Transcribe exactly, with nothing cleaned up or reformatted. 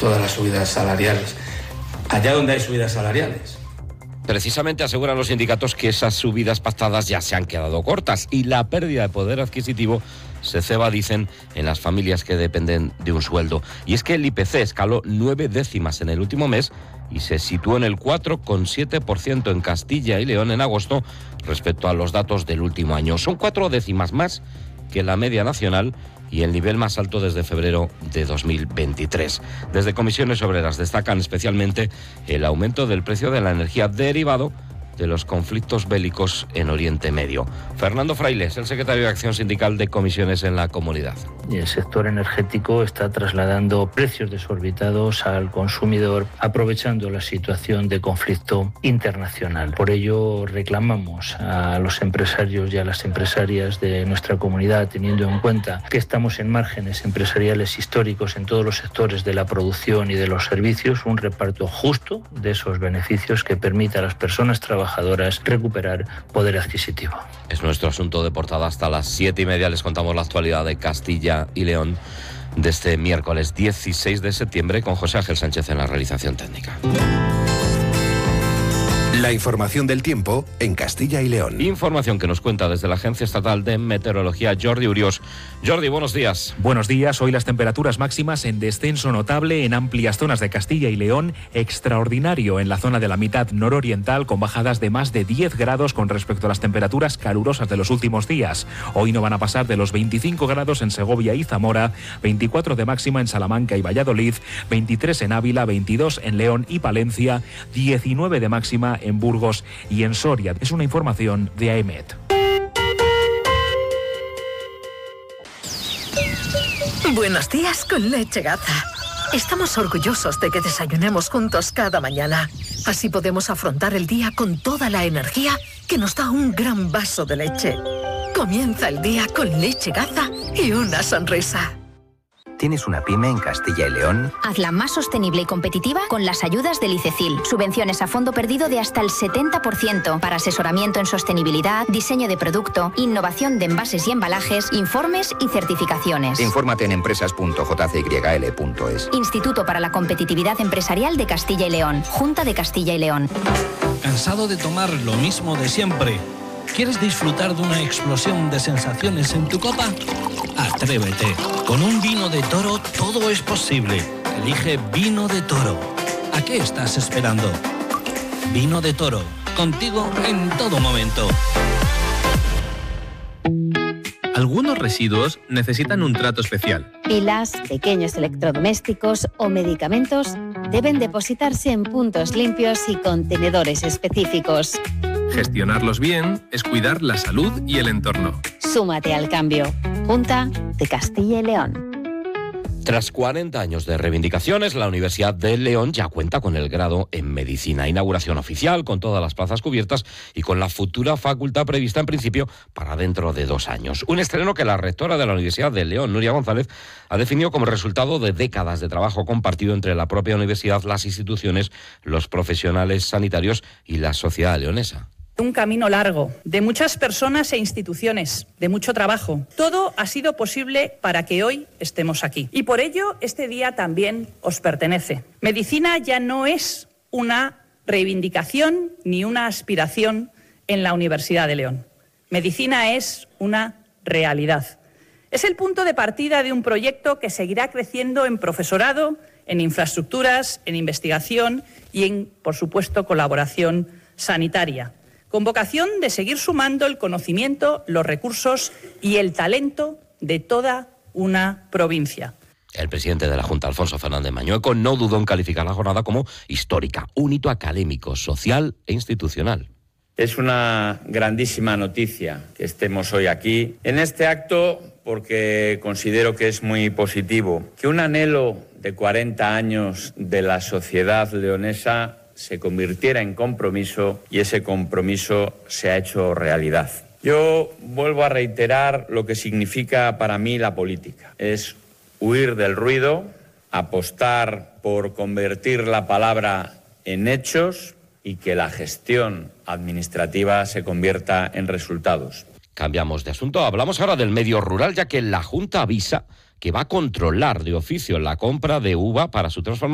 todas las subidas salariales, allá donde hay subidas salariales. Precisamente aseguran los sindicatos que esas subidas pactadas ya se han quedado cortas y la pérdida de poder adquisitivo se ceba, dicen, en las familias que dependen de un sueldo. Y es que el I P C escaló nueve décimas en el último mes y se situó en el cuatro coma siete por ciento en Castilla y León en agosto respecto a los datos del último año. Son cuatro décimas más que la media nacional y el nivel más alto desde febrero de dos mil veintitrés. Desde Comisiones Obreras destacan especialmente el aumento del precio de la energía derivado de los conflictos bélicos en Oriente Medio. Fernando Frailes, el secretario de Acción Sindical de Comisiones en la comunidad. El sector energético está trasladando precios desorbitados al consumidor, aprovechando la situación de conflicto internacional. Por ello reclamamos a los empresarios y a las empresarias de nuestra comunidad, teniendo en cuenta que estamos en márgenes empresariales históricos en todos los sectores de la producción y de los servicios, un reparto justo de esos beneficios que permita a las personas trabajadoras recuperar poder adquisitivo. Es nuestro asunto de portada. Hasta las siete y media les contamos la actualidad de Castilla y León de este miércoles dieciséis de septiembre con José Ángel Sánchez en la realización técnica. La información del tiempo en Castilla y León. Información que nos cuenta desde la Agencia Estatal de Meteorología, Jordi Uriós. Jordi, buenos días. Buenos días. Hoy las temperaturas máximas en descenso notable en amplias zonas de Castilla y León, extraordinario en la zona de la mitad nororiental, con bajadas de más de diez grados con respecto a las temperaturas calurosas de los últimos días. Hoy no van a pasar de los veinticinco grados en Segovia y Zamora, veinticuatro de máxima en Salamanca y Valladolid, veintitrés en Ávila, veintidós en León y Palencia, diecinueve de máxima en Burgos y en Soria. Es una información de A E M E T. Buenos días con Leche Gaza. Estamos orgullosos de que desayunemos juntos cada mañana. Así podemos afrontar el día con toda la energía que nos da un gran vaso de leche. Comienza el día con Leche Gaza y una sonrisa. ¿Tienes una pyme en Castilla y León? Hazla más sostenible y competitiva con las ayudas del ICECIL. Subvenciones a fondo perdido de hasta el setenta por ciento para asesoramiento en sostenibilidad, diseño de producto, innovación de envases y embalajes, informes y certificaciones. Infórmate en empresas punto j c y l punto es. Instituto para la Competitividad Empresarial de Castilla y León. Junta de Castilla y León. ¿Cansado de tomar lo mismo de siempre? ¿Quieres disfrutar de una explosión de sensaciones en tu copa? Atrévete. Con un vino de Toro todo es posible. Elige Vino de Toro. ¿A qué estás esperando? Vino de Toro. Contigo en todo momento. Algunos residuos necesitan un trato especial. Pilas, pequeños electrodomésticos o medicamentos deben depositarse en puntos limpios y contenedores específicos. Gestionarlos bien es cuidar la salud y el entorno. Súmate al cambio. Junta de Castilla y León. Tras cuarenta años de reivindicaciones, la Universidad de León ya cuenta con el grado en Medicina. Inauguración oficial, con todas las plazas cubiertas y con la futura facultad prevista en principio para dentro de dos años. Un estreno que la rectora de la Universidad de León, Nuria González, ha definido como resultado de décadas de trabajo compartido entre la propia universidad, las instituciones, los profesionales sanitarios y la sociedad leonesa. Un camino largo, de muchas personas e instituciones, de mucho trabajo. Todo ha sido posible para que hoy estemos aquí. Y por ello, este día también os pertenece. Medicina ya no es una reivindicación ni una aspiración en la Universidad de León. Medicina es una realidad. Es el punto de partida de un proyecto que seguirá creciendo en profesorado, en infraestructuras, en investigación y en, por supuesto, colaboración sanitaria, con vocación de seguir sumando el conocimiento, los recursos y el talento de toda una provincia. El presidente de la Junta, Alfonso Fernández Mañueco, no dudó en calificar la jornada como histórica, un hito académico, social e institucional. Es una grandísima noticia que estemos hoy aquí en este acto, porque considero que es muy positivo que un anhelo de cuarenta años de la sociedad leonesa se convirtiera en compromiso y ese compromiso se ha hecho realidad. Yo vuelvo a reiterar lo que significa para mí la política. Es huir del ruido, apostar por convertir la palabra en hechos y que la gestión administrativa se convierta en resultados. Cambiamos de asunto, hablamos ahora del medio rural, ya que la Junta avisa que va a controlar de oficio la compra de uva para su transformación